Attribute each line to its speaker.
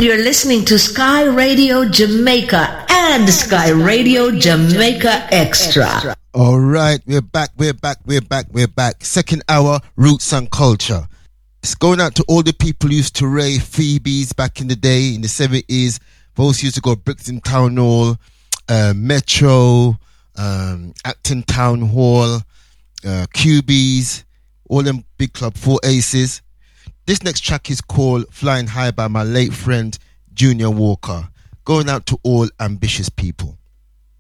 Speaker 1: you're listening to Sky Radio Jamaica and Sky Radio Jamaica Extra.
Speaker 2: All right, we're back. Second hour, Roots and Culture. It's going out to all the people who used to rave Phoebe's back in the day, in the 70s. Those used to go Brixton Town Hall, Metro, Acton Town Hall, QB's, all them big club, Four Aces. This next track is called Flying High by my late friend Junior Walker. Going out to all ambitious people.